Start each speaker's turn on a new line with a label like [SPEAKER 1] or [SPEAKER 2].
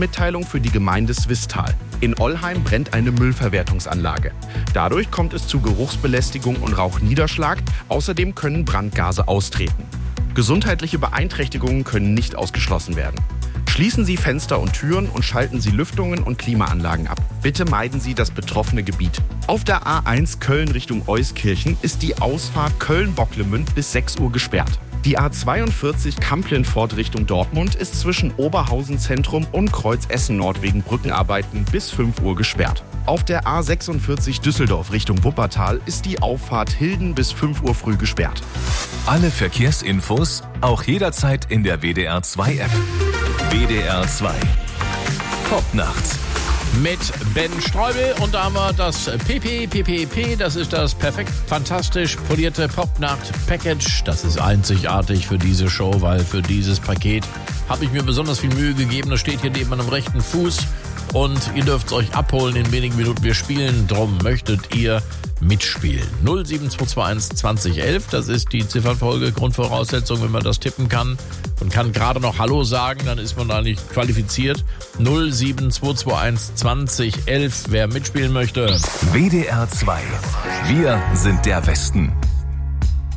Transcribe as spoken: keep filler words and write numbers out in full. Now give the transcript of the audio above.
[SPEAKER 1] Krisenmitteilung für die Gemeinde Swisttal. In Ollheim brennt eine Müllverwertungsanlage. Dadurch kommt es zu Geruchsbelästigung und Rauchniederschlag. Außerdem können Brandgase austreten. Gesundheitliche Beeinträchtigungen können nicht ausgeschlossen werden. Schließen Sie Fenster und Türen und schalten Sie Lüftungen und Klimaanlagen ab. Bitte meiden Sie das betroffene Gebiet. Auf der A eins Köln Richtung Euskirchen ist die Ausfahrt Köln-Bocklemünd bis sechs Uhr gesperrt. Die A zweiundvierzig Kamplenfort Richtung Dortmund ist zwischen Oberhausen Zentrum und Kreuz Essen Nord wegen Brückenarbeiten bis fünf Uhr gesperrt. Auf der A sechsundvierzig Düsseldorf Richtung Wuppertal ist die Auffahrt Hilden bis fünf Uhr früh gesperrt.
[SPEAKER 2] Alle Verkehrsinfos auch jederzeit in der W D R zwei App. W D R zwei. Popnacht.
[SPEAKER 3] Mit Ben Streubel und da haben wir das P P P P P, das ist das perfekt fantastisch polierte Popnacht-Package. Das ist einzigartig für diese Show, weil für dieses Paket habe ich mir besonders viel Mühe gegeben. Das steht hier neben meinem rechten Fuß und ihr dürft es euch abholen in wenigen Minuten. Wir spielen, drum möchtet ihr mitspielen. null sieben zwei zwei eins zwanzig elf, das ist die Ziffernfolge, Grundvoraussetzung, wenn man das tippen kann und kann gerade noch Hallo sagen, dann ist man da nicht qualifiziert. null sieben zwei zwei eins zwanzig elf, wer mitspielen möchte.
[SPEAKER 2] W D R zwei. Wir sind der Westen.